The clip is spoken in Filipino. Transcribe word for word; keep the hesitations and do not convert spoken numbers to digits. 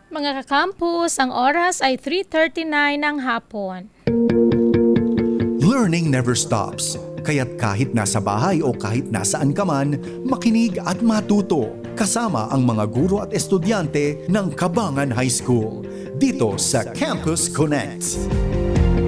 Mga ka-campus, ang oras ay three thirty-nine ng hapon. Learning never stops, kaya't kahit nasa bahay o kahit nasaan ka man, makinig at matuto kasama ang mga guro at estudyante ng Cabangan High School dito sa Campus Connect.